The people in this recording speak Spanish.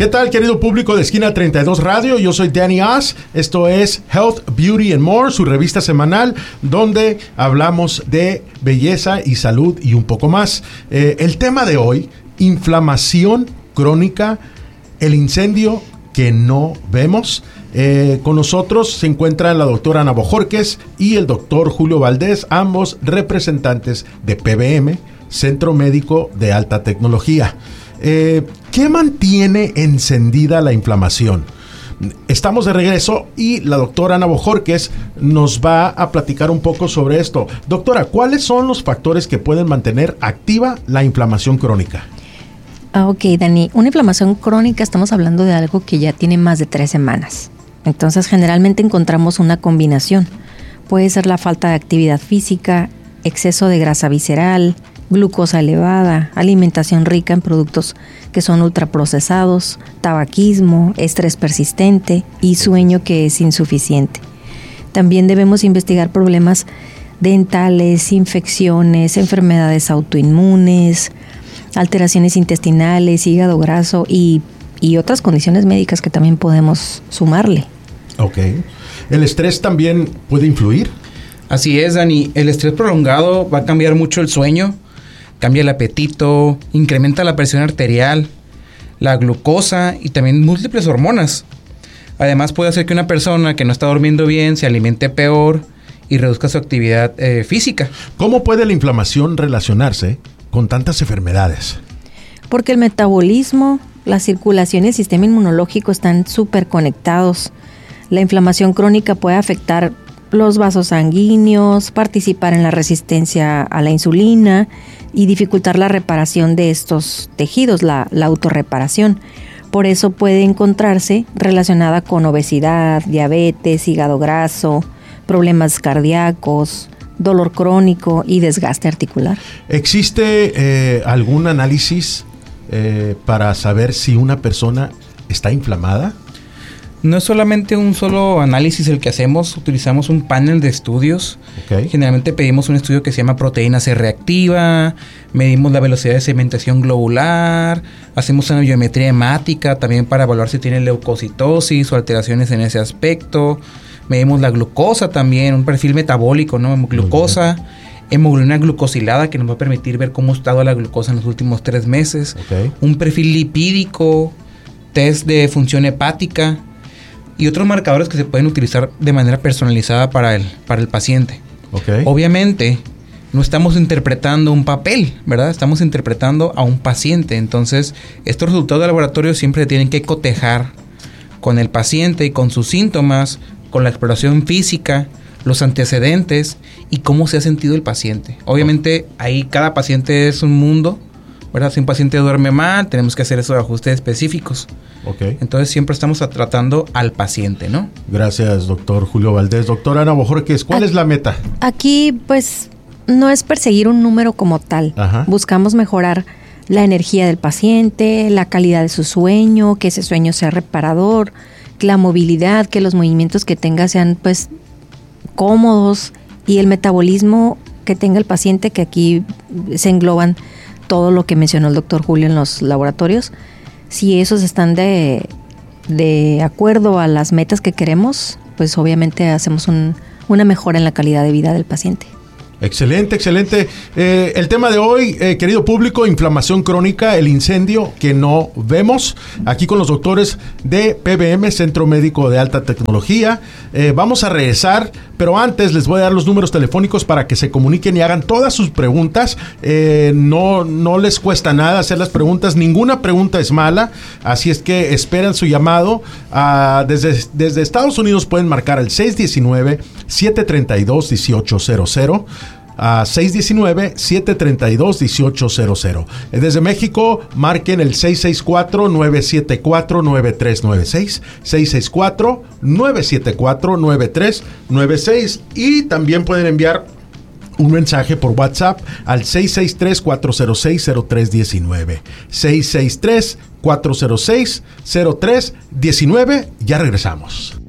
¿Qué tal, querido público de Esquina 32 Radio? Yo soy Danny Oz. Esto es Health, Beauty and More, su revista semanal, donde hablamos de belleza y salud y un poco más. El tema de hoy, inflamación crónica, el incendio que no vemos. Con nosotros se encuentran la doctora Ana Bojorquez y el doctor Julio Valdés, ambos representantes de PBM, Centro Médico de Alta Tecnología. ¿Qué mantiene encendida la inflamación? Estamos de regreso y la doctora Ana Bojorquez nos va a platicar un poco sobre esto. Doctora, ¿cuáles son los factores que pueden mantener activa la inflamación crónica? Ok, Dani, una inflamación crónica estamos hablando de algo que ya tiene más de 3 semanas. Entonces, generalmente encontramos una combinación. Puede ser la falta de actividad física, exceso de grasa visceral, glucosa elevada, alimentación rica en productos que son ultraprocesados, tabaquismo, estrés persistente y sueño que es insuficiente. También debemos investigar problemas dentales, infecciones, enfermedades autoinmunes, alteraciones intestinales, hígado graso y otras condiciones médicas que también podemos sumarle. Ok. ¿El estrés también puede influir? Así es, Dani. El estrés prolongado va a cambiar mucho el sueño, cambia el apetito, incrementa la presión arterial, la glucosa y también múltiples hormonas. Además puede hacer que una persona que no está durmiendo bien se alimente peor y reduzca su actividad física. ¿Cómo puede la inflamación relacionarse con tantas enfermedades? Porque el metabolismo, la circulación y el sistema inmunológico están súper conectados. La inflamación crónica puede afectar los vasos sanguíneos, participar en la resistencia a la insulina y dificultar la reparación de estos tejidos, la autorreparación. Por eso puede encontrarse relacionada con obesidad, diabetes, hígado graso, problemas cardíacos, dolor crónico y desgaste articular. ¿Existe algún análisis para saber si una persona está inflamada? No es solamente un solo análisis el que hacemos, utilizamos un panel de estudios. Okay. Generalmente pedimos un estudio que se llama proteína C reactiva, medimos la velocidad de segmentación globular, hacemos una biometría hemática también para evaluar si tiene leucocitosis o alteraciones en ese aspecto. Medimos la glucosa también, un perfil metabólico, ¿no? Glucosa, hemoglobina glucosilada que nos va a permitir ver cómo ha estado la glucosa en los últimos 3 meses. Okay. Un perfil lipídico, test de función hepática y otros marcadores que se pueden utilizar de manera personalizada para el paciente. Okay. Obviamente, no estamos interpretando un papel, ¿verdad? Estamos interpretando a un paciente. Entonces, estos resultados de laboratorio siempre tienen que cotejar con el paciente y con sus síntomas, con la exploración física, los antecedentes y cómo se ha sentido el paciente. Obviamente, ahí cada paciente es un mundo, ¿verdad? Si un paciente duerme mal, tenemos que hacer esos ajustes específicos. Okay. Entonces, siempre estamos tratando al paciente, ¿no? Gracias, doctor Julio Valdés. Doctora Ana Bojorquez, ¿cuál es la meta? Aquí, pues, no es perseguir un número como tal. Ajá. Buscamos mejorar la energía del paciente, la calidad de su sueño, que ese sueño sea reparador, la movilidad, que los movimientos que tenga sean, pues, cómodos y el metabolismo que tenga el paciente, que aquí se engloban todo lo que mencionó el doctor Julio en los laboratorios. Si esos están de acuerdo a las metas que queremos, pues obviamente hacemos una mejora en la calidad de vida del paciente. Excelente, excelente. El tema de hoy, querido público, inflamación crónica, el incendio que no vemos. Aquí con los doctores de PBM, Centro Médico de Alta Tecnología. Vamos a regresar, pero antes les voy a dar los números telefónicos para que se comuniquen y hagan todas sus preguntas. No les cuesta nada hacer las preguntas. Ninguna pregunta es mala. Así es que esperen su llamado. Desde Estados Unidos pueden marcar al 619-732-1800. A 619-732-1800. Desde México, marquen el 664-974-9396. 664-974-9396. Y también pueden enviar un mensaje por WhatsApp al 663-406-0319. 663-406-0319. Ya regresamos.